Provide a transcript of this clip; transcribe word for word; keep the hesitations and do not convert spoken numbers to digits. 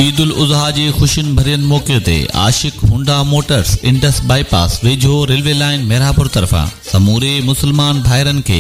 ईद उल उज़हा जे ख़ुशियुनि भरियनि मौक़े ते आशिक हुंडा मोटर्स इंडस बाईपास वेझो रेलवे लाइन मेरापुर तरफ़ां समूरे मुस्लमान भाइरनि खे